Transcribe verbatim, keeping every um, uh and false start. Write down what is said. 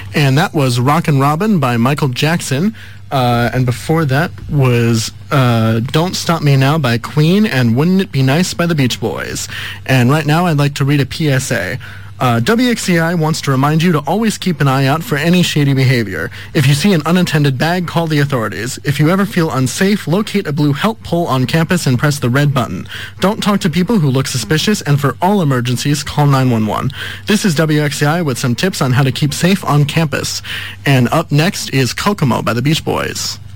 And that was Rockin' Robin by Michael Jackson. Uh, and before that was uh, Don't Stop Me Now by Queen and Wouldn't It Be Nice by the Beach Boys. And right now I'd like to read a P S A. Uh, W X C I wants to remind you to always keep an eye out for any shady behavior. If you see an unattended bag, call the authorities. If you ever feel unsafe, locate a blue help pole on campus and press the red button. Don't talk to people who look suspicious, and for all emergencies, call nine one one. This is W X C I with some tips on how to keep safe on campus. And up next is Kokomo by the Beach Boys.